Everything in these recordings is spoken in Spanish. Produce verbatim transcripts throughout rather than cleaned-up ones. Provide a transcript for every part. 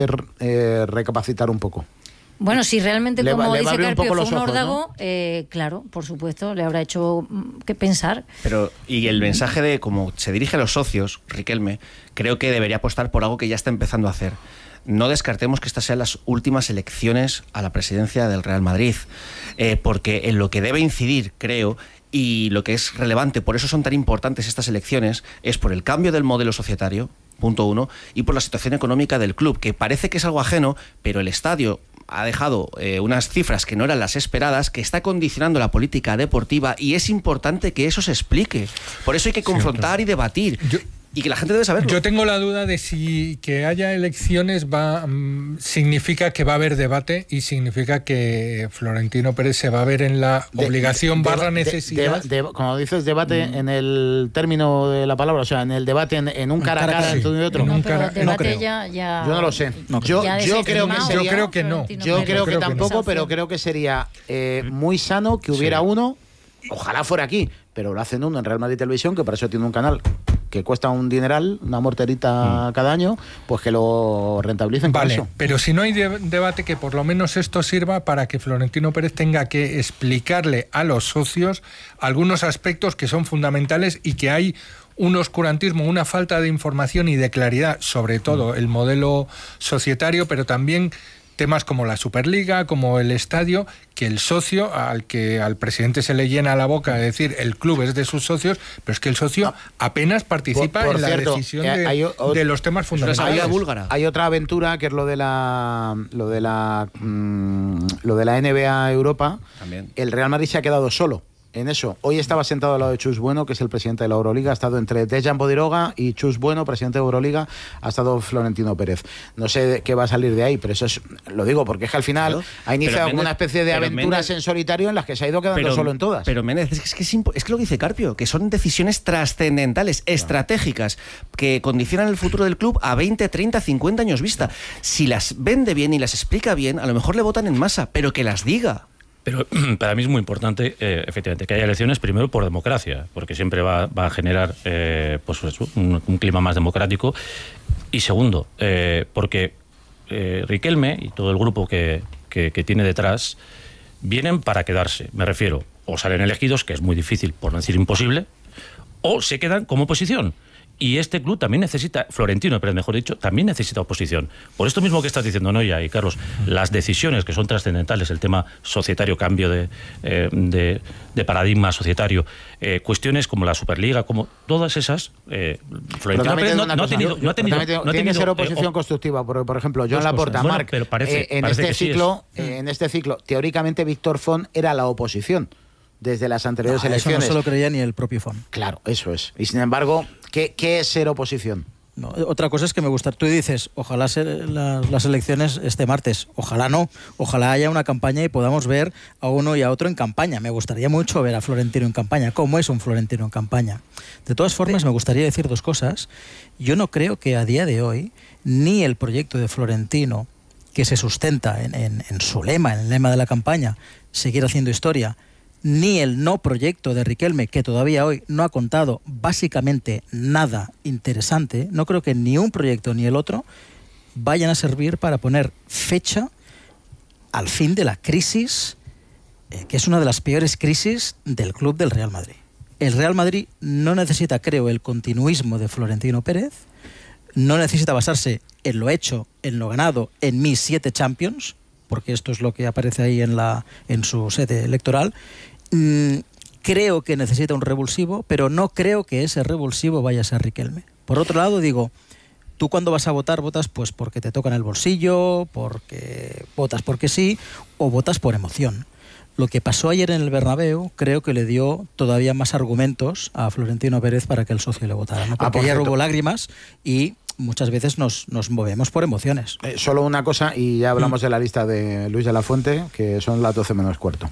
eh, recapacitar un poco. Bueno, si realmente, le, como le dice Carpio, fue un ojos, órdago, ¿no? eh, claro, por supuesto, le habrá hecho que pensar. Pero, y el mensaje de cómo se dirige a los socios, Riquelme, creo que debería apostar por algo que ya está empezando a hacer. No descartemos que estas sean las últimas elecciones a la presidencia del Real Madrid, eh, porque en lo que debe incidir, creo, y lo que es relevante, por eso son tan importantes estas elecciones, es por el cambio del modelo societario, punto uno, y por la situación económica del club, que parece que es algo ajeno, pero el estadio ha dejado eh, unas cifras que no eran las esperadas, que está condicionando la política deportiva, y es importante que eso se explique. Por eso hay que confrontar sí, y debatir. Yo... Y que la gente debe saberlo. Yo tengo la duda de si que haya elecciones va um, significa que va a haber debate y significa que Florentino Pérez se va a ver en la de, obligación de, barra de, necesidad. De, de, de, como dices, debate mm. en el término de la palabra, o sea, en el debate en, en un cara a cara entre uno y otro. No, un pero cara, debate no creo. Ya, ya, yo no lo sé. No creo. Yo, yo creo que sería, yo creo que no. Yo creo, creo que, que tampoco, no. pero creo que sería eh, muy sano que hubiera sí. uno. Ojalá fuera aquí, pero lo hacen uno en Real Madrid Televisión, que para eso tiene un canal que cuesta un dineral, una morterita mm. cada año, pues que lo rentabilicen vale, con eso. Pero si no hay de- debate, que por lo menos esto sirva para que Florentino Pérez tenga que explicarle a los socios algunos aspectos que son fundamentales y que hay un oscurantismo, una falta de información y de claridad, sobre todo mm. el modelo societario, pero también temas como la Superliga, como el estadio, que el socio, al que al presidente se le llena la boca de decir el club es de sus socios, pero es que el socio apenas participa por, por en cierto, la decisión de, hay, o, de los temas fundamentales. Hay, hay otra aventura que es lo de la lo de la mmm, lo de la N B A Europa. También. El Real Madrid se ha quedado solo en eso. Hoy estaba sentado al lado de Chus Bueno, que es el presidente de la Euroliga. Ha estado entre Dejan Bodiroga y Chus Bueno, presidente de Euroliga. Ha estado Florentino Pérez. No sé qué va a salir de ahí, pero eso es, lo digo porque es que al final claro, ha iniciado Méndez, una especie de aventuras Méndez, en solitario en las que se ha ido quedando pero, solo en todas. Pero Méndez, es que es, impo- es que lo que dice Carpio, que son decisiones trascendentales, claro. estratégicas, que condicionan el futuro del club a veinte, treinta, cincuenta años vista. Si las vende bien y las explica bien, a lo mejor le votan en masa, pero que las diga. Pero para mí es muy importante, eh, efectivamente, que haya elecciones, primero por democracia, porque siempre va, va a generar eh, pues eso, un, un clima más democrático. Y segundo, eh, porque eh, Riquelme y todo el grupo que, que, que tiene detrás vienen para quedarse. Me refiero, o salen elegidos, que es muy difícil, por no decir imposible, o se quedan como oposición. Y este club también necesita, Florentino, pero mejor dicho, también necesita oposición. Por esto mismo que estás diciendo, Noya y Carlos, las decisiones que son trascendentales, el tema societario, cambio de, eh, de, de paradigma societario, eh, cuestiones como la Superliga, como todas esas, eh, Florentino Pérez no, no ha tenido... No ha tenido, no ha tenido tiene que ser oposición eh, o, constructiva, porque, por ejemplo, Joan Laporta, bueno, Marc, pero parece, eh, en, parece este que sí ciclo, es. eh, en este ciclo, teóricamente Víctor Font era la oposición desde las anteriores no, elecciones. Eso no se lo creía ni el propio Font. Claro, eso es. Y sin embargo, ¿qué, qué es ser oposición? No, otra cosa es que me gusta. Tú dices, ojalá se, la, las elecciones este martes. Ojalá no. Ojalá haya una campaña y podamos ver a uno y a otro en campaña. Me gustaría mucho ver a Florentino en campaña. ¿Cómo es un Florentino en campaña? De todas formas, me gustaría decir dos cosas. Yo no creo que a día de hoy ni el proyecto de Florentino, que se sustenta en, en, en su lema, en el lema de la campaña, seguir haciendo historia, ni el no proyecto de Riquelme, que todavía hoy no ha contado básicamente nada interesante, no creo que ni un proyecto ni el otro vayan a servir para poner fecha al fin de la crisis, eh, que es una de las peores crisis del club del Real Madrid. El Real Madrid no necesita, creo, el continuismo de Florentino Pérez, no necesita basarse en lo hecho, en lo ganado, en mis siete Champions, porque esto es lo que aparece ahí en, la, en su sede electoral. Mm, creo que necesita un revulsivo, pero no creo que ese revulsivo vaya a ser Riquelme. Por otro lado, digo, tú cuando vas a votar, votas pues porque te tocan el bolsillo, porque votas porque sí, o votas por emoción. Lo que pasó ayer en el Bernabéu creo que le dio todavía más argumentos a Florentino Pérez para que el socio le votara, ¿no? Porque ah, ayer hubo lágrimas y muchas veces nos, nos movemos por emociones. Eh, solo una cosa, y ya hablamos mm. de la lista de Luis de la Fuente, que son las doce menos cuarto.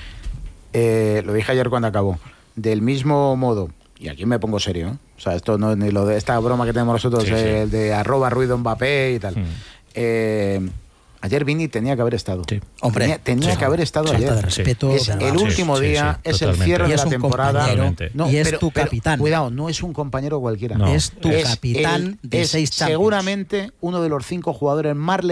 Eh, lo dije ayer cuando acabó. Del mismo modo, y aquí me pongo serio, ¿eh? O sea, esto no es ni lo de esta broma que tenemos nosotros, sí, el sí. de arroba ruido Mbappé y tal. Mm. Eh, ayer Vini tenía que haber estado. Sí. Hombre, tenía, tenía sí. que haber estado sí. ayer. De respeto, es el sí, último sí, día, sí, sí, es el cierre de la temporada. No, y es pero, tu capitán. Pero, cuidado, no es un compañero cualquiera. No. Es tu es capitán el, de es seis Champions. Seguramente uno de los cinco jugadores más